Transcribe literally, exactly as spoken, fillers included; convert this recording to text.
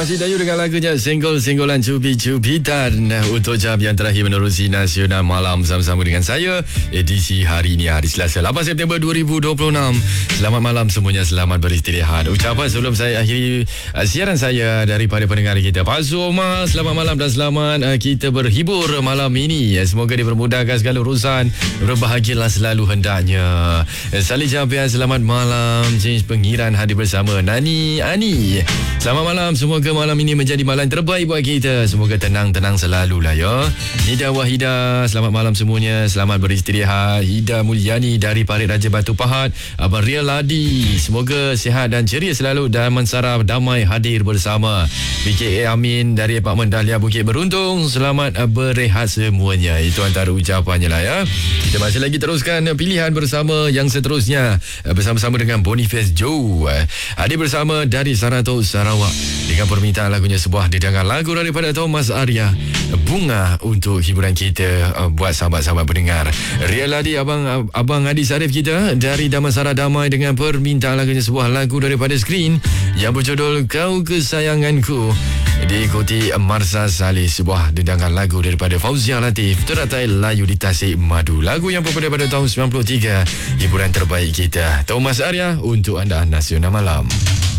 Masih Dayu dengan lagunya Senggol-senggolan Cubi-cubitan untuk jam yang terakhir menerusi Nasional Malam bersama-sama dengan saya, edisi hari ini, hari Selasa lapan September dua ribu dua puluh enam. Selamat malam semuanya, selamat beristirahat. Ucapan sebelum saya akhiri uh, siaran saya daripada pendengar kita, Pak Zoma, selamat malam dan selamat uh, kita berhibur malam ini. uh, Semoga dipermudahkan segala urusan, berbahagialah selalu hendaknya. uh, Salih Jampian, selamat malam. James Pengiran hadir bersama Nani Ani. Selamat malam, semoga malam ini menjadi malam terbaik buat kita. Semoga tenang-tenang selalulah ya. Nida Wahida, selamat malam semuanya, selamat beristirahat. Hida Mulyani dari Parit Raja Batu Pahat. Abang Rial Ladi, semoga sihat dan ceria selalu dan mensaraf damai hadir bersama. B K A Amin dari Apartmen Dahlia Bukit Beruntung, selamat berehat semuanya. Itu antara ucapannya lah ya. Kita masih lagi teruskan pilihan bersama yang seterusnya, bersama-sama dengan Boniface Joe, hadir bersama dari Saratok, Sarawak, dengan permintaan lagunya sebuah didangan lagu daripada Thomas Arya, Bunga, untuk hiburan kita uh, buat sahabat-sahabat pendengar. Rial Adi, Abang Abang Adi Sarif kita dari Damansara Damai, dengan permintaan lagunya sebuah lagu daripada Screen yang berjudul Kau Kesayanganku, diikuti Marsa Salih, sebuah didangan lagu daripada Fauzia Latif, Teratai Layu di Tasik Madu. Lagu yang popular pada tahun sembilan puluh tiga, hiburan terbaik kita, Thomas Arya untuk anda Nasional Malam.